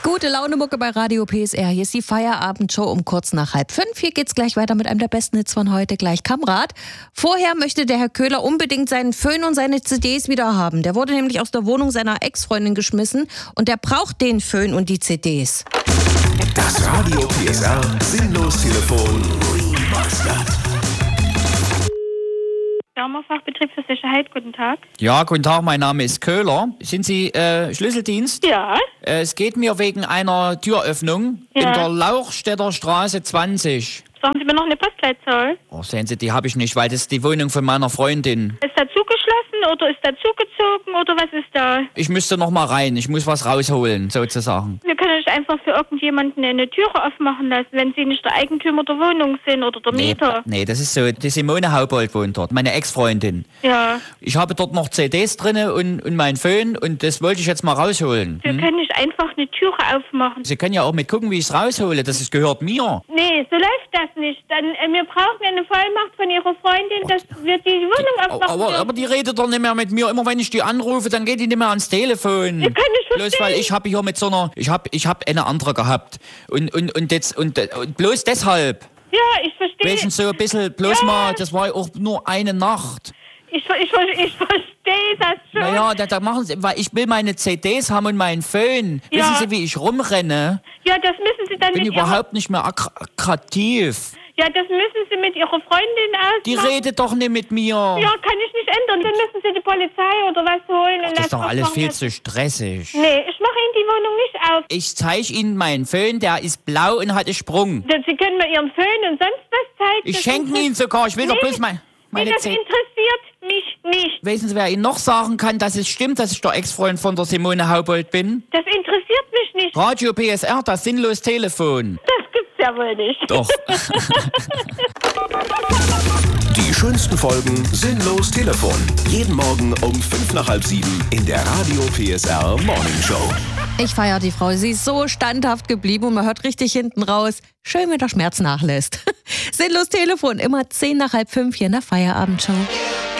Gute Laune Mucke bei Radio PSR. Hier ist die Feierabendshow um kurz nach 4:30. Hier geht's gleich weiter mit einem der besten Hits von heute, gleich Kamerad. Vorher möchte der Herr Köhler unbedingt seinen Föhn und seine CDs wieder haben. Der wurde nämlich aus der Wohnung seiner Ex-Freundin geschmissen und der braucht den Föhn und die CDs. Das Radio PSR Sinnlos-Telefon Remastered. Fachbetrieb für Sicherheit, guten Tag. Ja, guten Tag, mein Name ist Köhler. Sind Sie Schlüsseldienst? Ja. Es geht mir wegen einer Türöffnung in der Lauchstädter Straße 20. Sagen Sie mir noch eine Postleitzahl? Oh, sehen Sie, die habe ich nicht, weil das ist die Wohnung von meiner Freundin. Ist da zugeschlossen oder ist da zugezogen oder was ist da? Ich müsste noch mal rein, ich muss was rausholen, sozusagen. Wir können nicht einfach für irgendjemanden eine Türe aufmachen lassen, wenn Sie nicht der Eigentümer der Wohnung sind oder der Mieter. Nee, das ist so, die Simone Haubold wohnt dort, meine Ex-Freundin. Ja. Ich habe dort noch CDs drin und mein Föhn und das wollte ich jetzt mal rausholen. Wir können nicht einfach eine Türe aufmachen. Sie können ja auch mit gucken, wie ich es raushole, gehört mir. Nee, so läuft das nicht. Dann, wir brauchen eine Vollmacht von Ihrer Freundin, dass wir die Wohnung aufmachen. Aber die redet doch nicht mehr mit mir. Immer wenn ich die anrufe, dann geht die nicht mehr ans Telefon. Ich kann nicht verstehen. Bloß weil ich habe hier mit so einer, ich hab eine andere gehabt. Und bloß deshalb. Ja, ich verstehe. Wegen so ein bisschen, bloß mal, das war auch nur eine Nacht. Ich verstehe das schon. Naja, da machen Sie, weil ich will meine CDs haben und meinen Föhn. Ja. Wissen Sie, wie ich rumrenne? Ja, das müssen Sie dann Ich bin überhaupt nicht mehr attraktiv. Ja, das müssen Sie mit Ihrer Freundin ausmachen. Die redet doch nicht mit mir. Ja, kann ich nicht ändern. Dann müssen Sie die Polizei oder was holen. Das ist doch alles viel zu stressig. Nee, ich mache Ihnen die Wohnung nicht auf. Ich zeige Ihnen meinen Föhn, der ist blau und hat einen Sprung. Sie können mir Ihren Föhn und sonst was zeigen. Ich schenke ihn sogar, ich will doch bloß meine das CDs. interessiert mich nicht. Wissen Sie, wer Ihnen noch sagen kann, dass es stimmt, dass ich der Ex-Freund von der Simone Haubold bin? Das interessiert mich nicht. Radio PSR, das sinnlos Telefon. Das gibt's ja wohl nicht. Doch. Die schönsten Folgen Sinnlos Telefon. Jeden Morgen um 6:55 in der Radio PSR Morning Show. Ich feiere die Frau. Sie ist so standhaft geblieben und man hört richtig hinten raus. Schön, wenn der Schmerz nachlässt. Sinnlos Telefon, immer 4:10 hier in der Feierabendshow.